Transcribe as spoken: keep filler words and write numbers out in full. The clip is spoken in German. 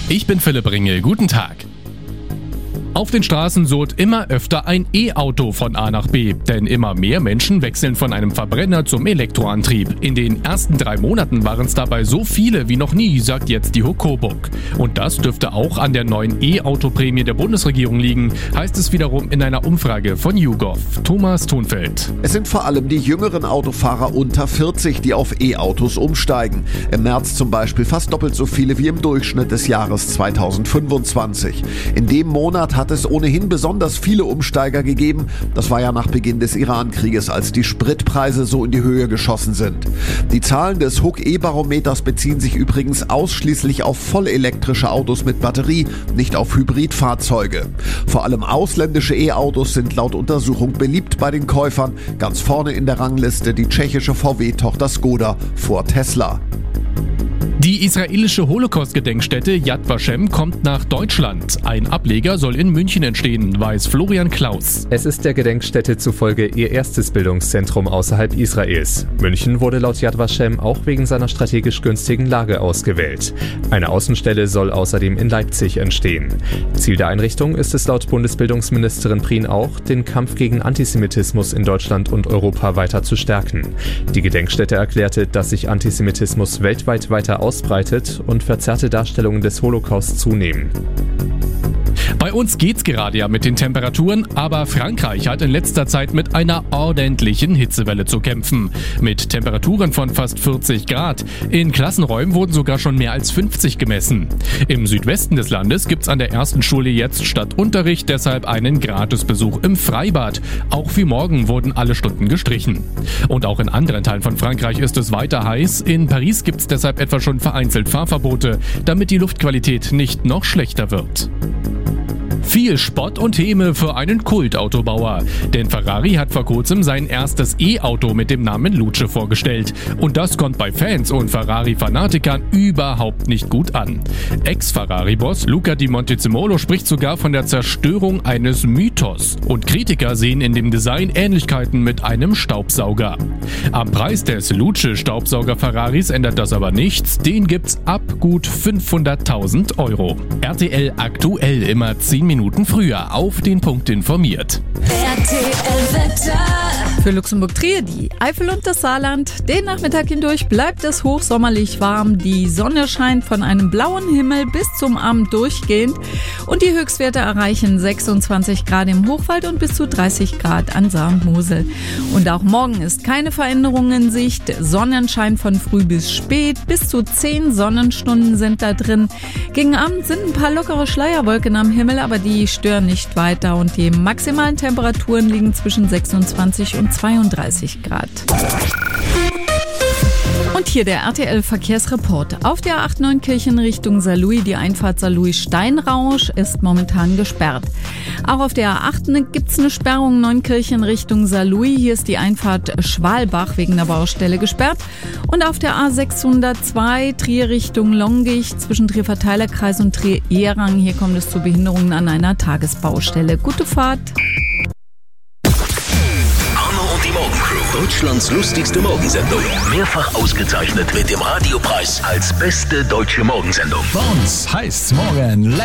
Ich bin Philipp Ringel, guten Tag. Auf den Straßen surrt immer öfter ein E-Auto von A nach B, denn immer mehr Menschen wechseln von einem Verbrenner zum Elektroantrieb. In den ersten drei Monaten waren es dabei so viele wie noch nie, sagt jetzt die H U K Coburg. Und das dürfte auch an der neuen E-Auto-Prämie der Bundesregierung liegen, heißt es wiederum in einer Umfrage von YouGov. Thomas Thunfeld. Es sind vor allem die jüngeren Autofahrer unter vierzig, die auf E-Autos umsteigen. Im März zum Beispiel fast doppelt so viele wie im Durchschnitt des Jahres zweitausendfünfundzwanzig. In dem Monat hat hat es ohnehin besonders viele Umsteiger gegeben. Das war ja nach Beginn des Iran-Krieges, als die Spritpreise so in die Höhe geschossen sind. Die Zahlen des H U K E-Barometers beziehen sich übrigens ausschließlich auf vollelektrische Autos mit Batterie, nicht auf Hybridfahrzeuge. Vor allem ausländische E-Autos sind laut Untersuchung beliebt bei den Käufern. Ganz vorne in der Rangliste die tschechische V W-Tochter Skoda vor Tesla. Die israelische Holocaust-Gedenkstätte Yad Vashem kommt nach Deutschland. Ein Ableger soll in München entstehen, weiß Florian Klaus. Es ist der Gedenkstätte zufolge ihr erstes Bildungszentrum außerhalb Israels. München wurde laut Yad Vashem auch wegen seiner strategisch günstigen Lage ausgewählt. Eine Außenstelle soll außerdem in Leipzig entstehen. Ziel der Einrichtung ist es laut Bundesbildungsministerin Prien auch, den Kampf gegen Antisemitismus in Deutschland und Europa weiter zu stärken. Die Gedenkstätte erklärte, dass sich Antisemitismus weltweit weiter ausbreitet und verzerrte Darstellungen des Holocaust zunehmen. Bei uns geht's gerade ja mit den Temperaturen, aber Frankreich hat in letzter Zeit mit einer ordentlichen Hitzewelle zu kämpfen. Mit Temperaturen von fast vierzig Grad. In Klassenräumen wurden sogar schon mehr als fünfzig gemessen. Im Südwesten des Landes gibt's an der ersten Schule jetzt statt Unterricht deshalb einen Gratisbesuch im Freibad. Auch wie morgen wurden alle Stunden gestrichen. Und auch in anderen Teilen von Frankreich ist es weiter heiß. In Paris gibt's deshalb etwa schon vereinzelt Fahrverbote, damit die Luftqualität nicht noch schlechter wird. Viel Spott und Häme für einen Kultautobauer. Denn Ferrari hat vor kurzem sein erstes E-Auto mit dem Namen Luce vorgestellt. Und das kommt bei Fans und Ferrari-Fanatikern überhaupt nicht gut an. Ex-Ferrari-Boss Luca Di Montezemolo spricht sogar von der Zerstörung eines Mythos. Und Kritiker sehen in dem Design Ähnlichkeiten mit einem Staubsauger. Am Preis des Luce-Staubsauger Ferraris ändert das aber nichts. Den gibt's ab gut fünfhunderttausend Euro. R T L aktuell immer zehn Minuten früher auf den Punkt informiert. R T L-Wetter. Für Luxemburg-Trier, die Eifel und das Saarland. Den Nachmittag hindurch bleibt es hochsommerlich warm. Die Sonne scheint von einem blauen Himmel bis zum Abend durchgehend. Und die Höchstwerte erreichen sechsundzwanzig Grad im Hochwald und bis zu dreißig Grad an Saar und Mosel. Und auch morgen ist keine Veränderung in Sicht. Sonnenschein von früh bis spät. Bis zu zehn Sonnenstunden sind da drin. Gegen Abend sind ein paar lockere Schleierwolken am Himmel, aber die stören nicht weiter. Und die maximalen Temperaturen liegen zwischen sechsundzwanzig und zweiunddreißig Grad. Und hier der R T L-Verkehrsreport. Auf der A acht Neunkirchen Richtung Saarlouis, die Einfahrt Saarlouis-Steinrausch ist momentan gesperrt. Auch auf der A acht gibt es eine Sperrung Neunkirchen Richtung Saarlouis. Hier ist die Einfahrt Schwalbach wegen der Baustelle gesperrt. Und auf der A sechshundertzwei Trier Richtung Longich zwischen Trier-Verteilerkreis und Trier-Ehrang. Hier kommt es zu Behinderungen an einer Tagesbaustelle. Gute Fahrt! Deutschlands lustigste Morgensendung. Mehrfach ausgezeichnet mit dem Radiopreis als beste deutsche Morgensendung. Bei uns heißt's morgen